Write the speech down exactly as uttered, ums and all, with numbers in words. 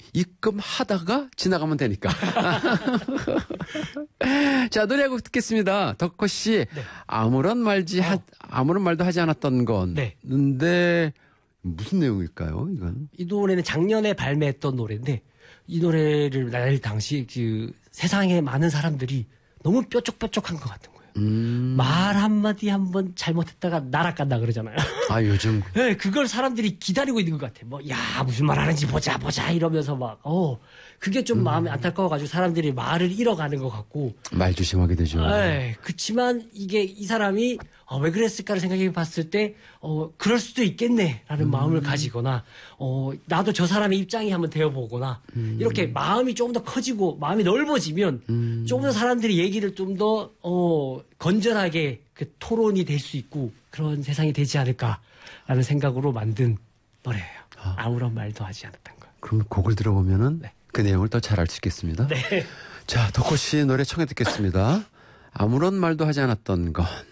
입금하다가 지나가면 되니까. 자, 노래하고 듣겠습니다. 덕호 씨, 네. 아무런 말지, 하, 아무런 말도 하지 않았던 건데, 네. 무슨 내용일까요, 이건? 이 노래는 작년에 발매했던 노래인데, 이 노래를 날 당시 그 세상에 많은 사람들이 너무 뾰족뾰족한 것 같은 거예요. 음. 말 한마디 한번 잘못했다가 날아간다 그러잖아요. 아, 요즘. 네, 그걸 사람들이 기다리고 있는 것 같아요. 뭐, 야, 무슨 말 하는지 보자, 보자, 이러면서 막, 어, 그게 좀 음. 마음이 안타까워가지고 사람들이 말을 잃어가는 것 같고. 말 조심하게 되죠. 네, 그치만 이게 이 사람이 어, 왜 그랬을까를 생각해 봤을 때, 어, 그럴 수도 있겠네, 라는 음. 마음을 가지거나, 어, 나도 저 사람의 입장이 한번 되어보거나, 음. 이렇게 마음이 조금 더 커지고, 마음이 넓어지면, 음. 조금 더 사람들이 얘기를 좀 더, 어, 건전하게 그 토론이 될 수 있고, 그런 세상이 되지 않을까라는 생각으로 만든 노래예요. 아. 아무런 말도 하지 않았던 거. 그럼 곡을 들어보면은, 네. 그 내용을 더 잘 알 수 있겠습니다. 네. 자, 덕호 씨 노래 청해 듣겠습니다. 아무런 말도 하지 않았던 건.